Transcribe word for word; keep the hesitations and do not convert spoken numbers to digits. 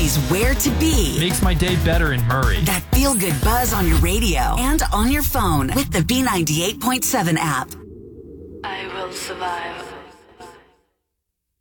Murray's Where to Be. Makes my day better in Murray. That feel-good buzz on your radio and on your phone with the B ninety-eight point seven app. I will survive.